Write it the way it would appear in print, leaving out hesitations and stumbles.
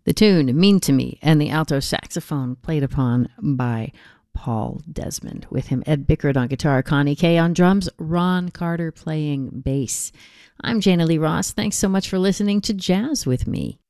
The tune, Mean to Me, and the alto saxophone played upon by Paul Desmond. With him, Ed Bickert on guitar, Connie Kay on drums, Ron Carter playing bass. I'm Jana Lee Ross. Thanks so much for listening to Jazz with Me.